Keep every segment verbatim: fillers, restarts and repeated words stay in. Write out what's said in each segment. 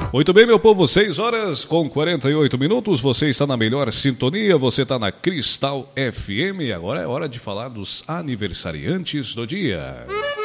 Muito bem, meu povo, seis horas com quarenta e oito minutos, você está na melhor sintonia, você está na Cristal F M, agora é hora de falar dos aniversariantes do dia.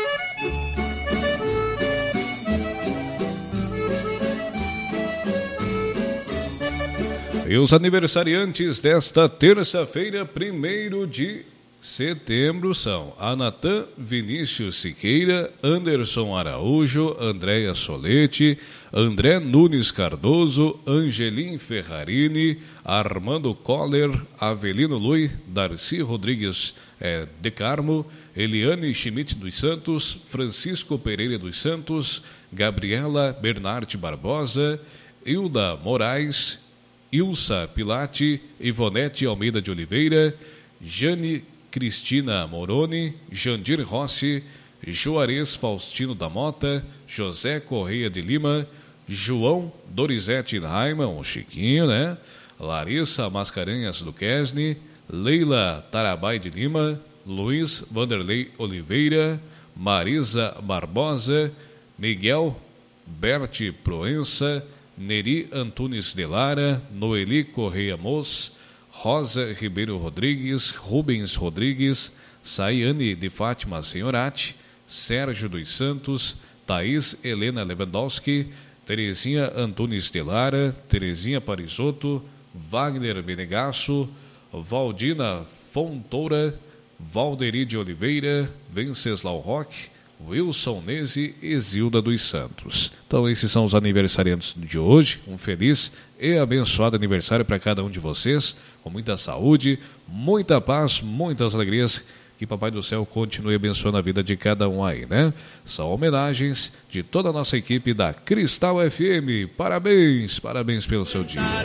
E os aniversariantes desta terça-feira, primeiro de setembro, são Anatan Vinícius Siqueira, Anderson Araújo, Andréia Solete, André Nunes Cardoso, Angelim Ferrarini, Armando Coller, Avelino Lui, Darcy Rodrigues eh, de Carmo, Eliane Schmidt dos Santos, Francisco Pereira dos Santos, Gabriela Bernardi Barbosa, Hilda Moraes, Ilsa Pilati, Ivonete Almeida de Oliveira, Jane Cristina Moroni, Jandir Rossi, Juarez Faustino da Mota, José Correia de Lima, João Dorizete Raiman, um Chiquinho, né? Larissa Mascarenhas do Quesne, Leila Tarabai de Lima, Luiz Vanderlei Oliveira, Marisa Barbosa, Miguel Berti Proença, Neri Antunes de Lara, Noeli Correia Mos, Rosa Ribeiro Rodrigues, Rubens Rodrigues, Saiane de Fátima Senhorati, Sérgio dos Santos, Thaís Helena Lewandowski, Terezinha Antunes de Lara, Terezinha Parisotto, Wagner Benegasso, Valdina Fontoura, Valderi de Oliveira, Venceslau Roque, Wilson Nese e Zilda dos Santos. Então esses são os aniversariantes de hoje. Um feliz e abençoado aniversário para cada um de vocês, com muita saúde, muita paz, muitas alegrias. Que Papai do Céu continue abençoando a vida de cada um aí, né? São homenagens de toda a nossa equipe da Cristal F M. Parabéns, parabéns pelo seu dia.